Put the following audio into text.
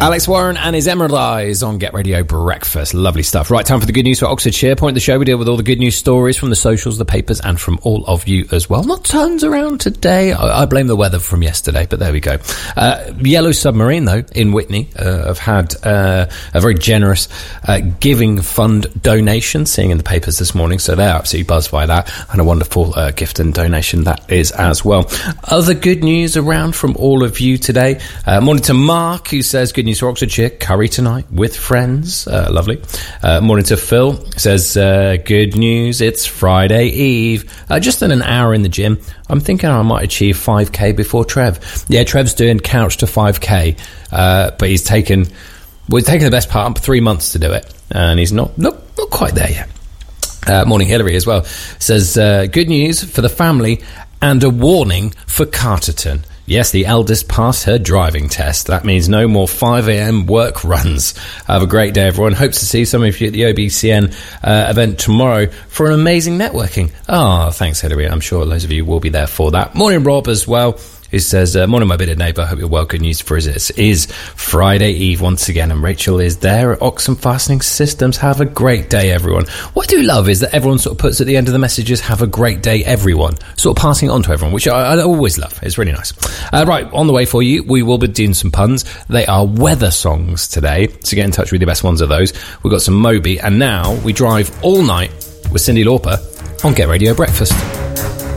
Alex Warren and his Emerald Eyes on Get Radio Breakfast. Lovely stuff. Right, time for the good news for Oxfordshire. Point of the show, we deal with all the good news stories from the socials, the papers, and from all of you as well. Not tons around today. I blame the weather from yesterday, but there we go. Yellow Submarine, though, in Witney, have had a very generous giving fund donation, seeing in the papers this morning, so they're absolutely buzzed by that, and a wonderful gift and donation that is as well. Other good news around from all of you today. Morning to Mark, who says, good news for Oxfordshire, curry tonight with friends. Lovely. Morning to Phil, says, good news, it's Friday Eve. Just in an hour in the gym. I'm thinking I might achieve 5k before Trev. Yeah, Trev's doing couch to 5k, but he's taken the best part of 3 months to do it, and he's not quite there yet. Morning Hillary as well, says, good news for the family and a warning for Carterton. Yes, the eldest passed her driving test. That means no more 5 a.m. work runs. Have a great day, everyone. Hope to see some of you at the OBCN event tomorrow for an amazing networking. Thanks, Hillary. I'm sure loads of you will be there for that. Morning, Rob, as well, who says, morning, my bearded neighbour. Hope you're well. Good news for us. It is Friday Eve once again, and Rachel is there at Oxham Fastening Systems. Have a great day, everyone. What I do love is that everyone sort of puts at the end of the messages, have a great day, everyone. Sort of passing it on to everyone, which I always love. It's really nice. Right, on the way for you, we will be doing some puns. They are weather songs today, so get in touch with the best ones of those. We've got some Moby, and now we drive all night with Cyndi Lauper on Get Radio Breakfast.